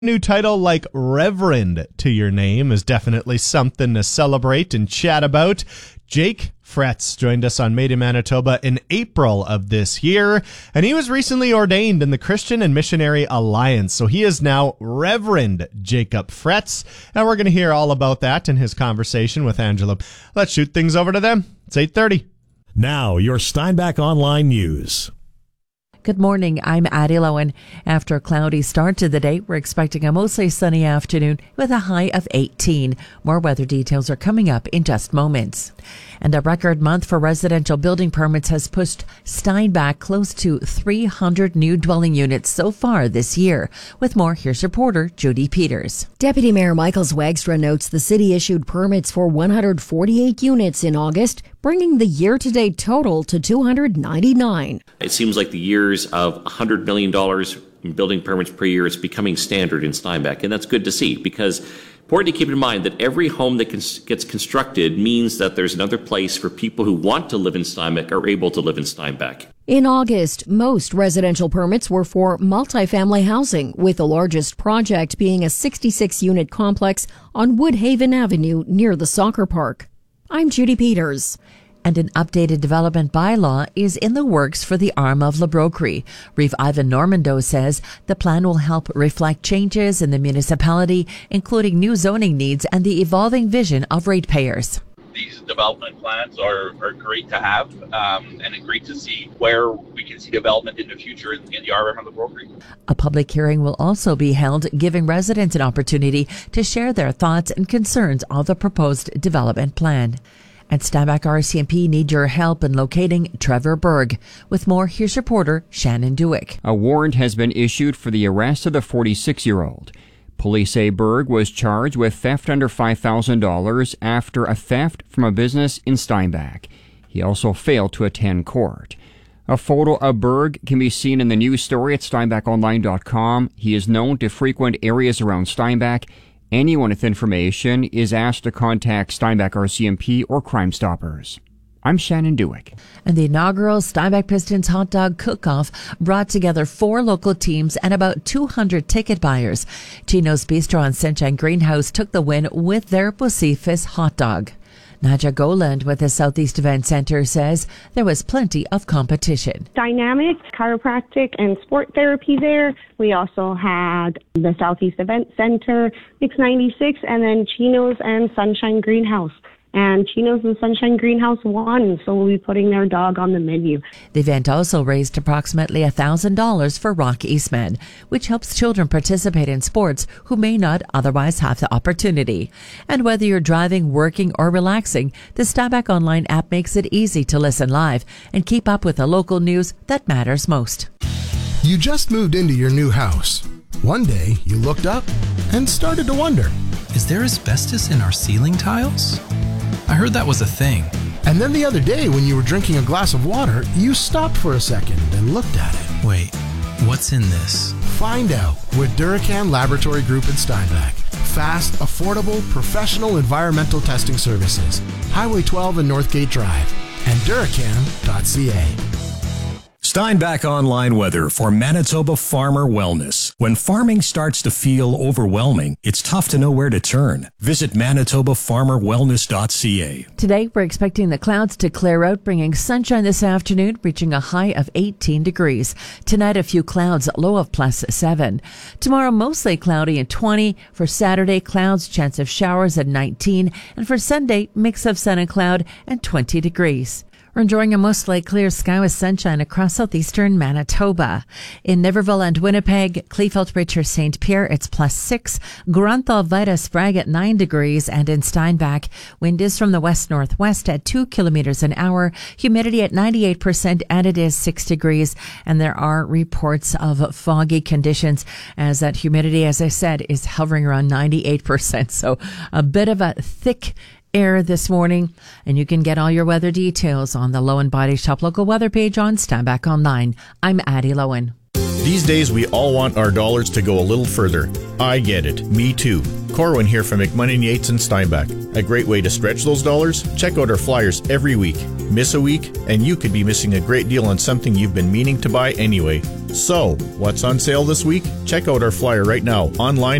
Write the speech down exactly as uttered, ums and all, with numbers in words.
New title like Reverend to your name is definitely something to celebrate and chat about. Jake Fretz joined us on Made in Manitoba in April of this year, and he was recently ordained in the Christian and Missionary Alliance. So he is now Reverend Jacob Fretz, and we're going to hear all about that in his conversation with Angela. Let's shoot things over to them. It's eight thirty. Now, your Steinbach Online News. Good morning, I'm Addie Lowen. After a cloudy start to the day, we're expecting a mostly sunny afternoon with a high of eighteen. More weather details are coming up in just moments. And a record month for residential building permits has pushed Steinbach close to three hundred new dwelling units so far this year. With more, here's reporter Judy Peters. Deputy Mayor Michael Zwagstra notes the city issued permits for one hundred forty-eight units in August, bringing the year-to-date total to two hundred ninety-nine. It seems like the years of one hundred million dollars in building permits per year is becoming standard in Steinbach, and that's good to see because important to keep in mind that every home that gets constructed means that there's another place for people who want to live in Steinbach are able to live in Steinbach. In August, most residential permits were for multifamily housing, with the largest project being a sixty-six unit complex on Woodhaven Avenue near the soccer park. I'm Judy Peters. And an updated development bylaw is in the works for the arm of Labroquerie. Reeve Ivan Normando says the plan will help reflect changes in the municipality, including new zoning needs and the evolving vision of ratepayers. These development plans are, are great to have um, and great to see where we can see development in the future in, in the R M of Labroquerie. A public hearing will also be held, giving residents an opportunity to share their thoughts and concerns on the proposed development plan. And Steinbach R C M P need your help in locating Trevor Berg. With more, here's reporter Shannon Dewick. A warrant has been issued for the arrest of the forty-six-year-old. Police say Berg was charged with theft under five thousand dollars after a theft from a business in Steinbach. He also failed to attend court. A photo of Berg can be seen in the news story at steinbach online dot com. He is known to frequent areas around Steinbach. Anyone with information is asked to contact Steinbach R C M P or Crime Stoppers. I'm Shannon Dewick. And the inaugural Steinbach Pistons Hot Dog Cook-Off brought together four local teams and about two hundred ticket buyers. Chino's Bistro and Sunshine Greenhouse took the win with their Bucifus hot dog. Nadja Goland with the Southeast Event Center says there was plenty of competition. Dynamic, chiropractic, and sport therapy there. We also had the Southeast Event Center, Mix ninety-six, and then Chino's and Sunshine Greenhouse. And Chino's and Sunshine Greenhouse won, so we'll be putting their dog on the menu. The event also raised approximately one thousand dollars for Rock Eastman, which helps children participate in sports who may not otherwise have the opportunity. And whether you're driving, working, or relaxing, the Steinbach Online app makes it easy to listen live and keep up with the local news that matters most. You just moved into your new house. One day, you looked up and started to wonder, is there asbestos in our ceiling tiles? I heard that was a thing. And then the other day when you were drinking a glass of water, you stopped for a second and looked at it. Wait, what's in this? Find out with Duracan Laboratory Group in Steinbach. Fast, affordable, professional environmental testing services. Highway twelve and Northgate Drive. And Duracan dot c a. Steinbach Online weather for Manitoba Farmer Wellness. When farming starts to feel overwhelming, it's tough to know where to turn. Visit manitoba farmer wellness dot c a. Today, we're expecting the clouds to clear out, bringing sunshine this afternoon, reaching a high of eighteen degrees. Tonight, a few clouds, low of plus seven. Tomorrow, mostly cloudy and twenty. For Saturday, clouds, chance of showers at nineteen. And for Sunday, mix of sun and cloud and twenty degrees. We're enjoying a mostly clear sky with sunshine across southeastern Manitoba. In Niverville and Winnipeg, Kleefeld, Richard, Saint Pierre, it's plus six. Grunthal, Vita, Sprague at nine degrees. And in Steinbach, wind is from the west-northwest at two kilometers an hour. Humidity at ninety-eight percent, and it is six degrees. And there are reports of foggy conditions as that humidity, as I said, is hovering around ninety-eight percent. So a bit of a thick air this morning, and you can get all your weather details on the Lowen Body Shop local weather page on Steinbach Online. I'm Addie Lowen. These days, we all want our dollars to go a little further. I get it. Me too. Corwin here from McMunnin Yates and Steinbach. A great way to stretch those dollars? Check out our flyers every week. Miss a week, and you could be missing a great deal on something you've been meaning to buy anyway. So, what's on sale this week? Check out our flyer right now online